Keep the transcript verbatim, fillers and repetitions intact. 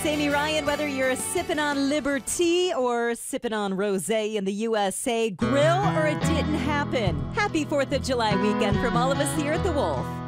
It's Amy Ryan. Whether you're sipping on Liberty or sipping on rosé in the U S A, grill or it didn't happen. Happy fourth of July weekend from all of us here at The Wolf.